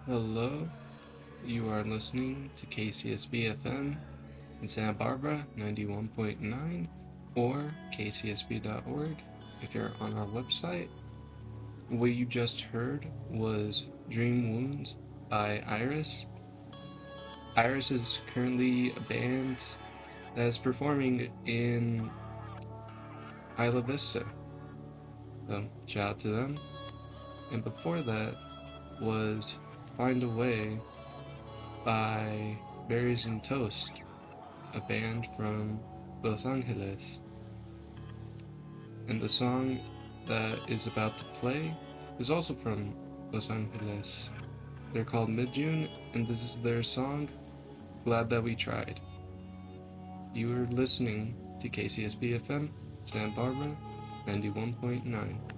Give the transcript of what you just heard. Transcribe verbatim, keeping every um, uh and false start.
Hello, you are listening to K C S B F M in Santa Barbara ninety-one point nine or k c s b dot org if you're on our website. What you just heard was Dream Wounds by Iris. Iris is currently a band that is performing in Isla Vista. So, shout out to them. And before that was Find a Way by Berries and Toast, a band from Los Angeles. And the song that is about to play is also from Los Angeles. They're called Mid-June, and this is their song, Glad That We Tried. You are listening to K C S B F M, Santa Barbara, ninety-one point nine.